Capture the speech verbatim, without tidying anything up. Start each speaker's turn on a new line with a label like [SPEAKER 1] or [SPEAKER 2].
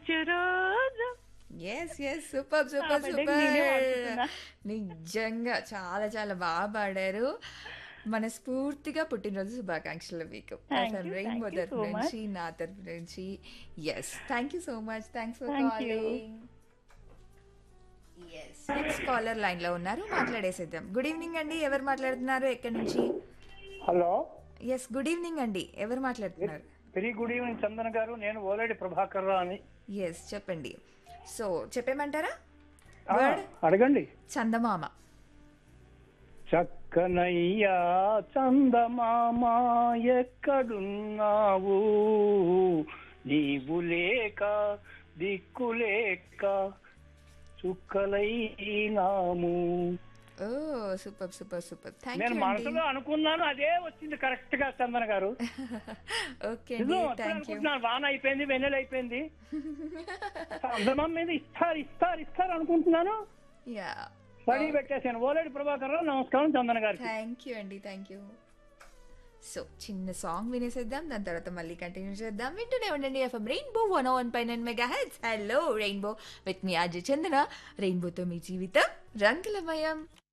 [SPEAKER 1] వచ్చు రోజు.
[SPEAKER 2] Yes yes super
[SPEAKER 1] ఆ
[SPEAKER 2] సూపర్
[SPEAKER 1] పాటకి నేనే
[SPEAKER 2] సూపర్
[SPEAKER 1] వాడుతున్నా.
[SPEAKER 2] నిజంగా చాలా చాలా బాగా పాడారు. మనస్ఫూర్తిగా పుట్టినరోజు శుభాకాంక్షలు మీకు
[SPEAKER 1] thank
[SPEAKER 2] FM
[SPEAKER 1] you
[SPEAKER 2] rainbow
[SPEAKER 1] thank you
[SPEAKER 2] తరపు
[SPEAKER 1] సో మచ్.
[SPEAKER 2] నుంచి నా తరపు నుంచి. Yes thank you so much thanks for
[SPEAKER 1] thank you.
[SPEAKER 2] Calling. Yes next caller line లో ఉన్నారు, మాట్లాడేసేద్దాం. గుడ్ ఈవినింగ్ అండి, ఎవరు మాట్లాడుతున్నారు, ఎక్కడి నుంచి?
[SPEAKER 3] హలో,
[SPEAKER 2] ఎస్ గుడ్ ఈవినింగ్ అండి, ఎవరు మాట్లాడుతున్నారు?
[SPEAKER 3] వెరీ గుడ్ ఈవినింగ్ చందన్ గారు. నేను ఓలేడి ప్రభాకర్ రావు అని.
[SPEAKER 2] ఎస్ చెప్పండి. సో చెప్పేమంటారా?
[SPEAKER 3] ఆ,
[SPEAKER 2] వర్డ్
[SPEAKER 3] అడగండి.
[SPEAKER 2] చందమామ.
[SPEAKER 3] చక్కనయ్యా చందమామ ఎక్కడున్నావు, నీవు లేక దిక్కులేక చుక్కలైనాము.
[SPEAKER 2] ఓ సూపర్ సూపర్ సూపర్ థ్యాంక్
[SPEAKER 3] నేను
[SPEAKER 2] యూ అండి.
[SPEAKER 3] మనసులో అనుకున్నాను, అదే వచ్చింది కరెక్ట్ గా చందన్ గారు.
[SPEAKER 2] ఓకే అండి
[SPEAKER 3] నిజం, అప్పుడు
[SPEAKER 2] థ్యాంక్ యూ.
[SPEAKER 3] అనుకుంటున్నాను వాన అయిపోయింది, వెన్నెల అయిపోయింది, చందమామ మీద ఇస్తారు ఇస్తారు ఇస్తారు అనుకుంటున్నాను.
[SPEAKER 2] యా
[SPEAKER 3] పడి పెట్టేశాను. ఓలేడి ప్రభాకర్ రావు. నమస్కారం చందన్ గారికి.
[SPEAKER 2] థ్యాంక్ యూ అండి థ్యాంక్ యూ. సో చిన్న సాంగ్ వినేసేద్దాం, దాని తర్వాత మళ్ళీ కంటిన్యూ చేద్దాం. వింటూనే ఉండండి FM rainbow one one pi nine mega heads. Hello rainbow with me Ajay చందన. రెయిన్బోతో మీ జీవితం రంగులమయం.